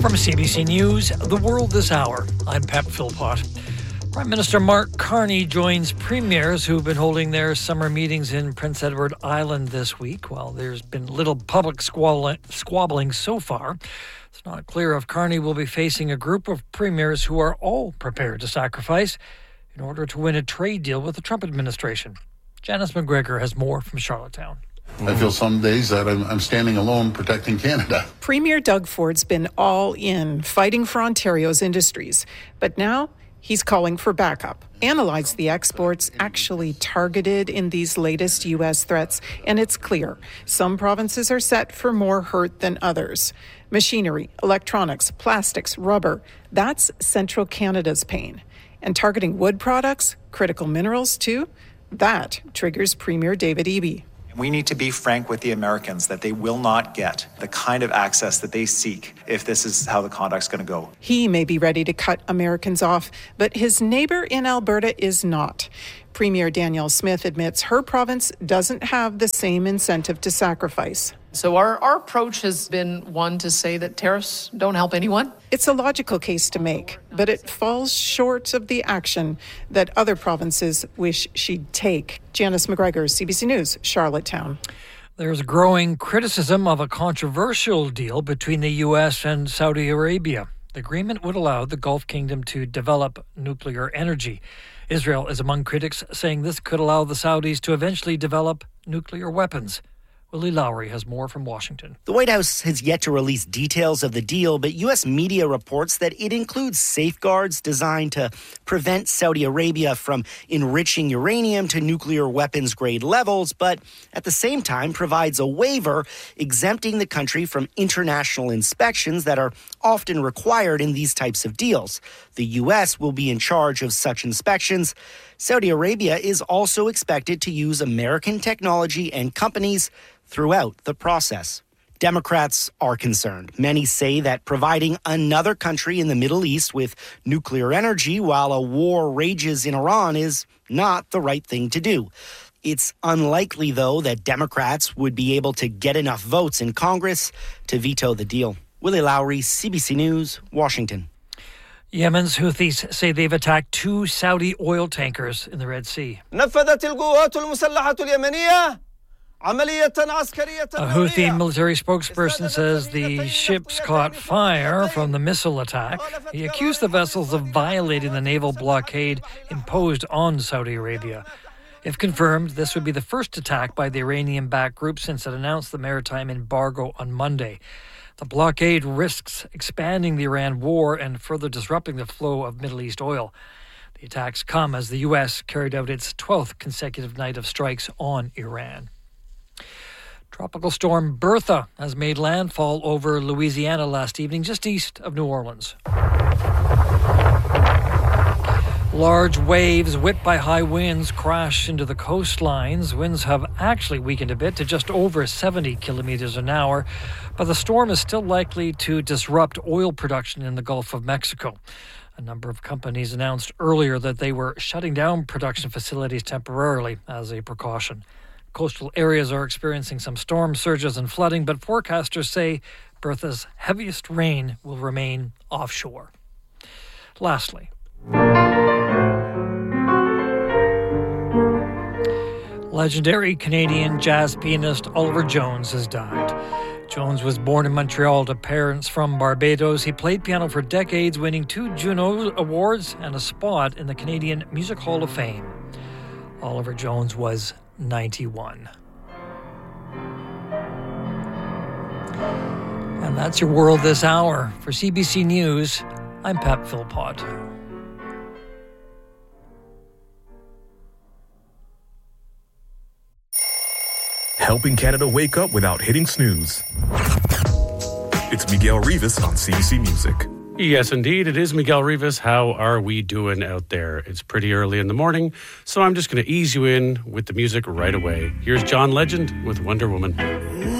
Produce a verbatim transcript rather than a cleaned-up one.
From C B C News, The World This Hour, I'm Pep Philpott. Prime Minister Mark Carney joins premiers who've been holding their summer meetings in Prince Edward Island this week. While there's been little public squabbling, squabbling so far, it's not clear if Carney will be facing a group of premiers who are all prepared to sacrifice in order to win a trade deal with the Trump administration. Janice McGregor has more from Charlottetown. I feel some days that I'm, I'm standing alone protecting Canada. Premier Doug Ford's been all in, fighting for Ontario's industries. But now he's calling for backup. Analyze the exports actually targeted in these latest U S threats, and it's clear some provinces are set for more hurt than others. Machinery, electronics, plastics, rubber, that's central Canada's pain. And targeting wood products, critical minerals too, that triggers Premier David Eby. We need to be frank with the Americans that they will not get the kind of access that they seek if this is how the conduct's going to go. He may be ready to cut Americans off, but his neighbour in Alberta is not. Premier Danielle Smith admits her province doesn't have the same incentive to sacrifice. So our, our approach has been one to say that tariffs don't help anyone. It's a logical case to make, but it falls short of the action that other provinces wish she'd take. Janice McGregor, C B C News, Charlottetown. There's growing criticism of a controversial deal between the U S and Saudi Arabia. The agreement would allow the Gulf Kingdom to develop nuclear energy. Israel is among critics, saying this could allow the Saudis to eventually develop nuclear weapons. Willie Lowry has more from Washington. The White House has yet to release details of the deal, but U S media reports that it includes safeguards designed to prevent Saudi Arabia from enriching uranium to nuclear weapons grade levels, but at the same time provides a waiver exempting the country from international inspections that are often required in these types of deals. The U S will be in charge of such inspections. Saudi Arabia is also expected to use American technology and companies throughout the process. Democrats are concerned. Many say that providing another country in the Middle East with nuclear energy while a war rages in Iran is not the right thing to do. It's unlikely, though, that Democrats would be able to get enough votes in Congress to veto the deal. Willie Lowry, C B C News, Washington. Yemen's Houthis say they've attacked two Saudi oil tankers in the Red Sea. نفذت القوات المسلحة اليمنية A Houthi military spokesperson says the ships caught fire from the missile attack. He accused the vessels of violating the naval blockade imposed on Saudi Arabia. If confirmed, this would be the first attack by the Iranian-backed group since it announced the maritime embargo on Monday. The blockade risks expanding the Iran war and further disrupting the flow of Middle East oil. The attacks come as the U S carried out its twelfth consecutive night of strikes on Iran. Tropical storm Bertha has made landfall over Louisiana last evening, just east of New Orleans. Large waves whipped by high winds crash into the coastlines. Winds have actually weakened a bit to just over seventy kilometers an hour, but the storm is still likely to disrupt oil production in the Gulf of Mexico. A number of companies announced earlier that they were shutting down production facilities temporarily as a precaution. Coastal areas are experiencing some storm surges and flooding, but forecasters say Bertha's heaviest rain will remain offshore. Lastly, legendary Canadian jazz pianist Oliver Jones has died. Jones was born in Montreal to parents from Barbados. He played piano for decades, winning two Juno Awards and a spot in the Canadian Music Hall of Fame. Oliver Jones was ninety-one. And that's your World This Hour. For C B C News, I'm Pep Philpott. Helping Canada wake up without hitting snooze. It's Miguel Rivas on C B C Music. Yes, indeed. It is Miguel Rivas. How are we doing out there? It's pretty early in the morning, so I'm just going to ease you in with the music right away. Here's John Legend with Wonder Woman.